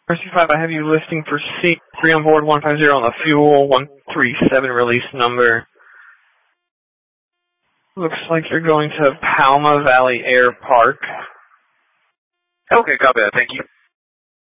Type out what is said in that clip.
RC5, I have you listing for C 3 on board 150 on the fuel 137 release number. Looks like you're going to Palma Valley Air Park. Okay, copy that. Thank you.